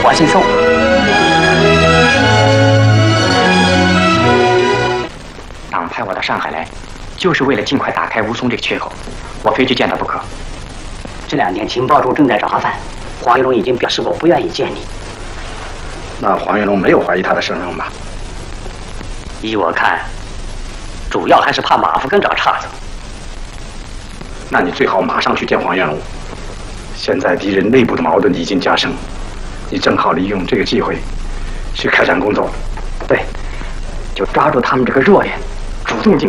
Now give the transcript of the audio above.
我姓宋。党派我到上海来，就是为了尽快打开吴淞这个缺口，我非去见他不可。这2天情报处正在找麻烦，黄玉龙已经表示过不愿意见你。 那黄玉龙没有怀疑他的身份吧？ 依我看，主要还是怕马福根找岔子。 那你最好马上去见黄元龙。现在敌人内部的矛盾已经加深，你正好利用这个机会去开展工作。 对，就抓住他们这个弱点，主动进